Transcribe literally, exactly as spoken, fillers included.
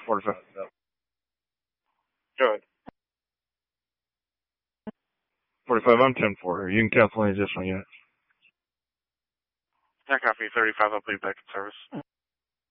forty-five. Go ahead. forty-five, I'm ten four. You can cancel any additional units. I copy thirty-five. I'll put you back in service.